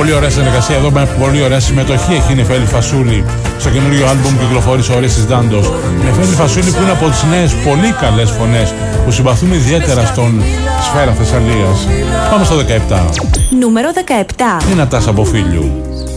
πολύ ωραία συνεργασία εδώ, με πολύ ωραία συμμετοχή έχει η Νεφέλη Φασούλη στο καινούριο άλμπουμ που κυκλοφορεί ο Ορέστης Ντάντος. Η Νεφέλη Φασούλη που είναι από τις νέες πολύ καλές φωνές που συμπαθούμε ιδιαίτερα στον Σφαίρα Θεσσαλίας. Πάμε στο 17. Νούμερο 17. Η Νατάσα Μποφίλιου.